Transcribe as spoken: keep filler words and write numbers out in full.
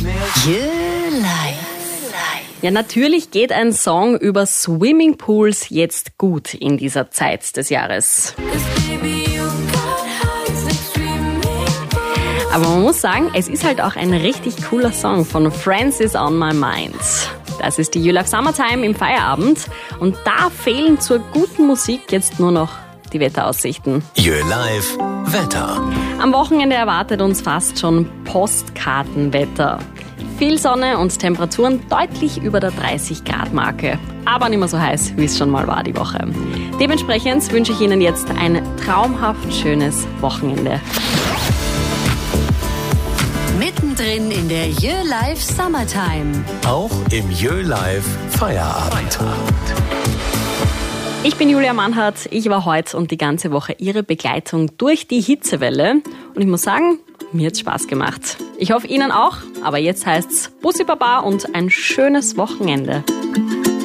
Jö Live. Ja, natürlich geht ein Song über Swimmingpools jetzt gut in dieser Zeit des Jahres. Aber man muss sagen, es ist halt auch ein richtig cooler Song von Francis on My Mind. Das ist die Jö Live Summertime im Feierabend und da fehlen zur guten Musik jetzt nur noch die Wetteraussichten. Jö Live Wetter. Am Wochenende erwartet uns fast schon Postkartenwetter. Viel Sonne und Temperaturen deutlich über der dreißig Grad Marke. Aber nicht mehr so heiß, wie es schon mal war die Woche. Dementsprechend wünsche ich Ihnen jetzt ein traumhaft schönes Wochenende. Mittendrin in der Jö Live Summertime. Auch im Jö Live Feierabend. Ich bin Julia Mannhardt. Ich war heute und die ganze Woche Ihre Begleitung durch die Hitzewelle. Und ich muss sagen, mir hat's Spaß gemacht. Ich hoffe Ihnen auch. Aber jetzt heißt's Bussi Baba und ein schönes Wochenende.